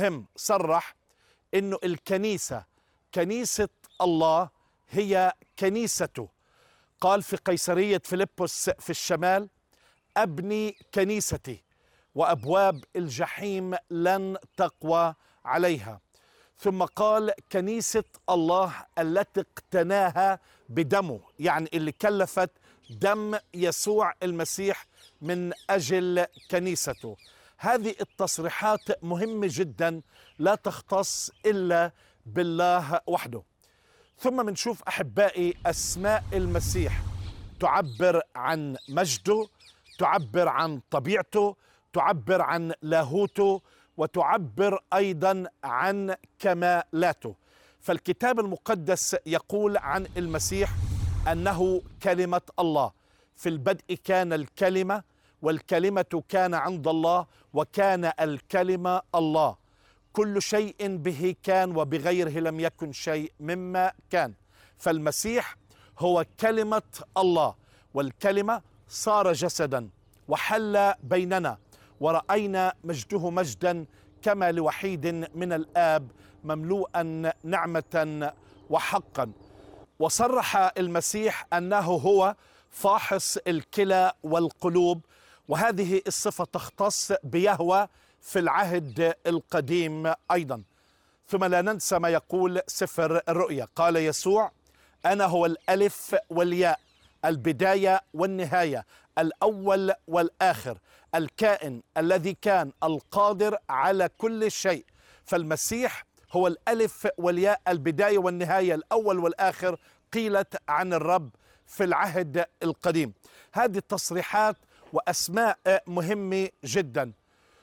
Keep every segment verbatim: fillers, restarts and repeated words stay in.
مهم صرح إنه الكنيسة كنيسة الله هي كنيسته. قال في قيصرية فيلبس في الشمال: أبني كنيستي وأبواب الجحيم لن تقوى عليها. ثم قال: كنيسة الله التي اقتناها بدمه، يعني اللي كلفت دم يسوع المسيح من أجل كنيسته. هذه التصريحات مهمة جدا، لا تختص إلا بالله وحده. ثم منشوف أحبائي أسماء المسيح تعبر عن مجده، تعبر عن طبيعته، تعبر عن لاهوته، وتعبر أيضا عن كمالاته. فالكتاب المقدس يقول عن المسيح أنه كلمة الله. في البدء كان الكلمة، والكلمة كان عند الله، وكان الكلمة الله. كل شيء به كان، وبغيره لم يكن شيء مما كان. فالمسيح هو كلمة الله، والكلمة صار جسدا وحل بيننا، ورأينا مجده مجدا كما لوحيد من الآب، مملوءا نعمة وحقا. وصرح المسيح أنه هو فاحص الكلى والقلوب، وهذه الصفة تختص بيهوه في العهد القديم أيضا. ثم لا ننسى ما يقول سفر الرؤيا. قال يسوع: أنا هو الألف والياء، البداية والنهاية، الأول والآخر، الكائن الذي كان، القادر على كل شيء. فالمسيح هو الألف والياء، البداية والنهاية، الأول والآخر، قيلت عن الرب في العهد القديم. هذه التصريحات وأسماء مهمة جدا.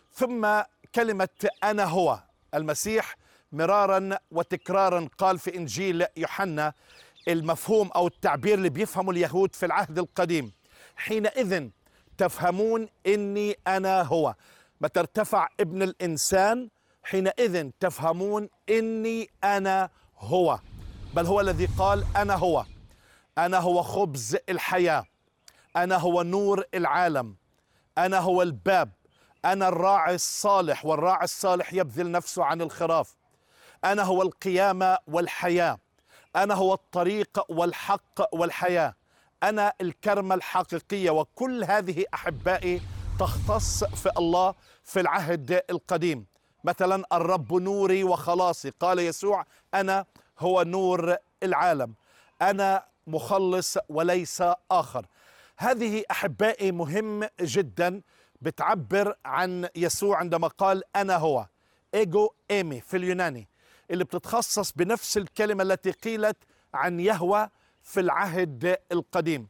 ثم كلمة أنا هو. المسيح مرارا وتكرارا قال في إنجيل يوحنا المفهوم أو التعبير اللي بيفهمه اليهود في العهد القديم: حينئذ تفهمون إني أنا هو. متى ارتفع ابن الإنسان حينئذ تفهمون إني أنا هو. بل هو الذي قال: أنا هو، أنا هو خبز الحياة، أنا هو نور العالم، أنا هو الباب، أنا الراعي الصالح، والراعي الصالح يبذل نفسه عن الخراف. أنا هو القيامة والحياة، أنا هو الطريق والحق والحياة، أنا الكرمة الحقيقية. وكل هذه أحبائي تختص في الله في العهد القديم. مثلا الرب نوري وخلاصي، قال يسوع: أنا هو نور العالم، أنا مخلص وليس آخر. هذه أحبائي مهم جدا، بتعبر عن يسوع عندما قال أنا هو، إيجو إيمي في اليوناني، اللي بتتخصص بنفس الكلمة التي قيلت عن يهوه في العهد القديم.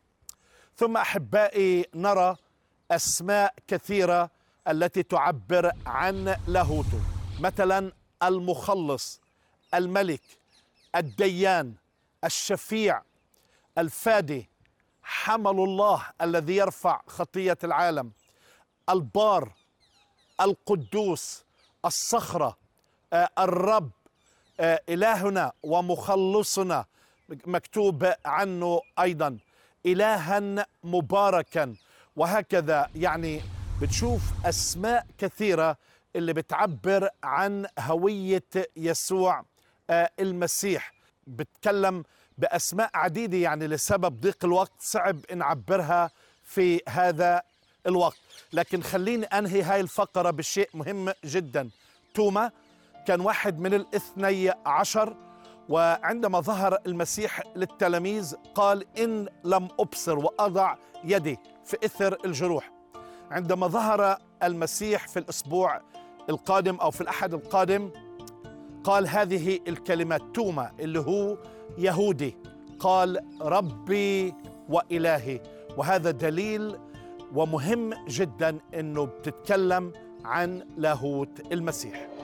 ثم أحبائي نرى أسماء كثيرة التي تعبر عن لاهوته، مثلا المخلص، الملك، الديان، الشفيع، الفادي، حمل الله الذي يرفع خطية العالم، البار، القدوس، الصخرة، آه الرب، آه إلهنا ومخلصنا، مكتوب عنه أيضا إلها مباركا. وهكذا يعني بتشوف أسماء كثيرة اللي بتعبر عن هوية يسوع آه المسيح. بتكلم بأسماء عديدة، يعني لسبب ضيق الوقت صعب نعبرها في هذا الوقت. لكن خليني أنهي هاي الفقرة بشيء مهم جدا. توما كان واحد من الاثني عشر، وعندما ظهر المسيح للتلاميذ قال: إن لم أبصر وأضع يدي في إثر الجروح. عندما ظهر المسيح في الأسبوع القادم أو في الأحد القادم قال هذه الكلمات. توما اللي هو يهودي قال: ربي وإلهي. وهذا دليل ومهم جدا أنه بتتكلم عن لاهوت المسيح.